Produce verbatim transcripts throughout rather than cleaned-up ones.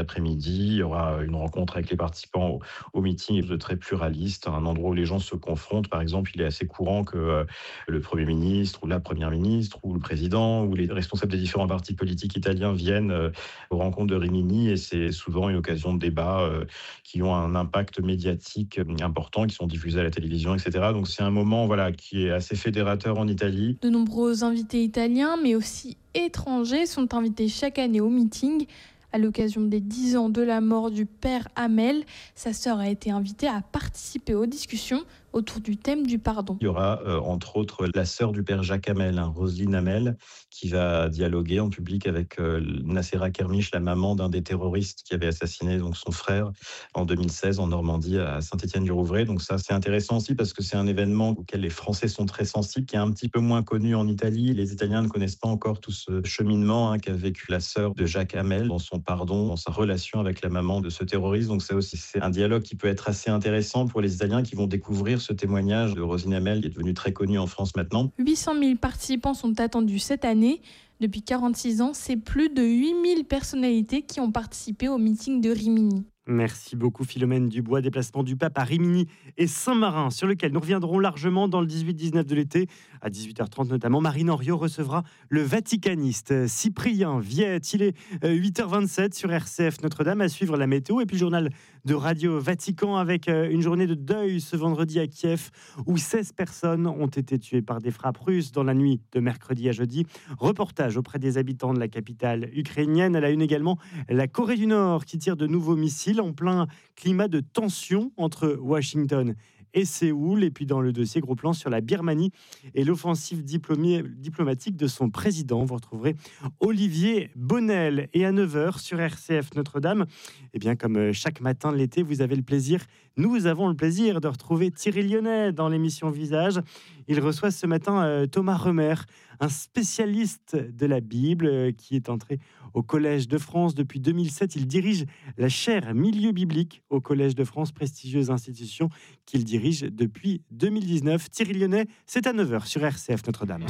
L'après-midi, il y aura une rencontre avec les participants au, au meeting de très pluraliste, un endroit où les gens se confrontent. Par exemple, il est assez courant que euh, le Premier ministre ou la Première ministre ou le président ou les responsables des différents partis politiques italiens viennent euh, aux rencontres de Rimini et c'est souvent une occasion de débat euh, qui ont un impact médiatique euh, important, qui sont diffusés à la télévision, et cetera. Donc c'est un moment voilà, qui est assez fédérateur en Italie. De nombreux invités italiens, mais aussi étrangers, sont invités chaque année au meeting. À l'occasion des dix ans de la mort du père Hamel, sa sœur a été invitée à participer aux discussions autour du thème du pardon. Il y aura euh, entre autres la sœur du père Jacques Hamel, hein, Roselyne Hamel, qui va dialoguer en public avec euh, Nacera Kermiche, la maman d'un des terroristes qui avait assassiné donc, son frère en deux mille seize en Normandie à Saint-Étienne-du-Rouvray. Donc ça, c'est intéressant aussi parce que c'est un événement auquel les Français sont très sensibles, qui est un petit peu moins connu en Italie. Les Italiens ne connaissent pas encore tout ce cheminement hein, qu'a vécu la sœur de Jacques Hamel dans son pardon, dans sa relation avec la maman de ce terroriste. Donc ça aussi, c'est un dialogue qui peut être assez intéressant pour les Italiens qui vont découvrir ce témoignage de Roselyne Hamel, qui est devenu très connu en France maintenant. huit cent mille participants sont attendus cette année. Depuis quarante-six ans, c'est plus de huit mille personnalités qui ont participé au meeting de Rimini. Merci beaucoup Philomène Dubois. Déplacement du pape à Rimini et Saint-Marin, sur lequel nous reviendrons largement dans le dix-huit dix-neuf de l'été. À dix-huit heures trente notamment, Marine Henriot recevra le vaticaniste Cyprien Viette. Il est huit heures vingt-sept sur R C F Notre-Dame, à suivre la météo et puis le journal de Radio Vatican avec une journée de deuil ce vendredi à Kiev où seize personnes ont été tuées par des frappes russes dans la nuit de mercredi à jeudi. Reportage auprès des habitants de la capitale ukrainienne. À la une également, la Corée du Nord qui tire de nouveaux missiles en plein climat de tension entre Washington et Séoul. Et puis dans le dossier, gros plan sur la Birmanie et l'offensive diplomatique de son président. Vous retrouverez Olivier Bonnel. Et à neuf heures sur R C F Notre-Dame, et bien comme chaque matin de l'été, vous avez le plaisir, nous avons le plaisir de retrouver Thierry Lyonnais dans l'émission Visage. Il reçoit ce matin euh, Thomas Remer, un spécialiste de la Bible euh, qui est entré au Collège de France depuis deux mille sept. Il dirige la chaire Milieu biblique au Collège de France, prestigieuse institution qu'il dirige depuis deux mille dix-neuf. Thierry Lyonnais, c'est à neuf heures sur R C F Notre-Dame.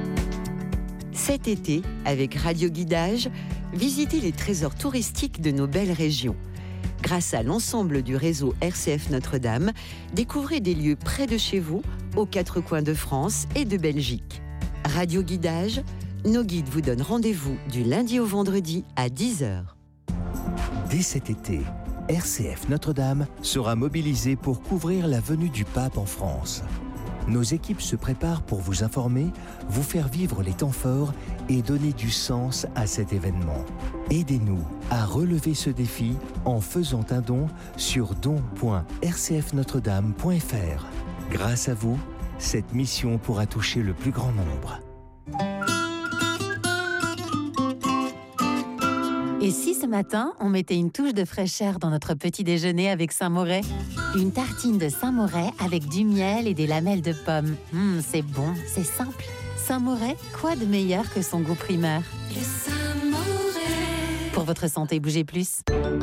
Cet été, avec Radio Guidage, visitez les trésors touristiques de nos belles régions. Grâce à l'ensemble du réseau R C F Notre-Dame, découvrez des lieux près de chez vous, aux quatre coins de France et de Belgique. Radio Guidage, nos guides vous donnent rendez-vous du lundi au vendredi à dix heures. Dès cet été, R C F Notre-Dame sera mobilisée pour couvrir la venue du pape en France. Nos équipes se préparent pour vous informer, vous faire vivre les temps forts et donner du sens à cet événement. Aidez-nous à relever ce défi en faisant un don sur don point r c f notre dame point f r. Grâce à vous, cette mission pourra toucher le plus grand nombre. Et si ce matin, on mettait une touche de fraîcheur dans notre petit déjeuner avec Saint-Moret ? Une tartine de Saint-Moret avec du miel et des lamelles de pommes. Mmh, c'est bon, c'est simple. Saint-Moret, quoi de meilleur que son goût primeur ? Le Saint-Moret. Pour votre santé, bougez plus.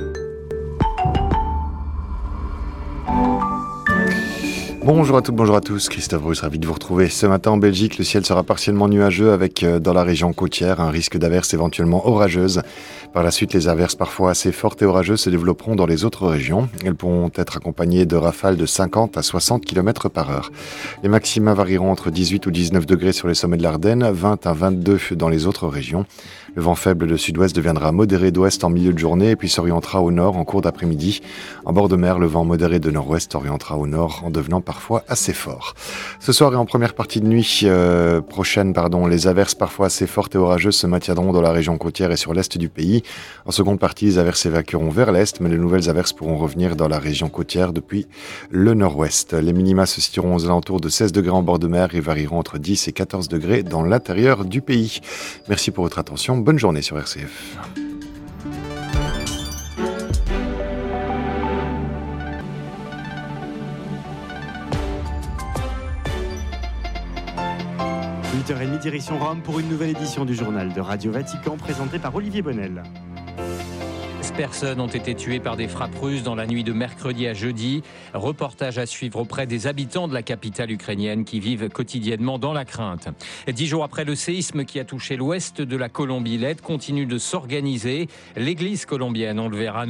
Bonjour à toutes, bonjour à tous, Christophe Bruce, ravi de vous retrouver. Ce matin en Belgique, le ciel sera partiellement nuageux avec, euh, dans la région côtière, un risque d'averses éventuellement orageuses. Par la suite, les averses parfois assez fortes et orageuses se développeront dans les autres régions. Elles pourront être accompagnées de rafales de cinquante à soixante kilomètres par heure. Les maxima varieront entre dix-huit ou dix-neuf degrés sur les sommets de l'Ardenne, vingt à vingt-deux dans les autres régions. Le vent faible de sud-ouest deviendra modéré d'ouest en milieu de journée et puis s'orientera au nord en cours d'après-midi. En bord de mer, le vent modéré de nord-ouest orientera au nord en devenant parfois assez fort. Ce soir et en première partie de nuit euh, prochaine, pardon, les averses parfois assez fortes et orageuses se maintiendront dans la région côtière et sur l'est du pays. En seconde partie, les averses évacueront vers l'est, mais les nouvelles averses pourront revenir dans la région côtière depuis le nord-ouest. Les minima se situeront aux alentours de seize degrés en bord de mer et varieront entre dix et quatorze degrés dans l'intérieur du pays. Merci pour votre attention. Bonne journée sur R C F. huit heures trente, direction Rome pour une nouvelle édition du journal de Radio Vatican présenté par Olivier Bonnel. Six personnes ont été tuées par des frappes russes dans la nuit de mercredi à jeudi. Reportage à suivre auprès des habitants de la capitale ukrainienne qui vivent quotidiennement dans la crainte. Dix jours après le séisme qui a touché l'ouest de la Colombie, l'aide continue de s'organiser. L'église colombienne, on le verra,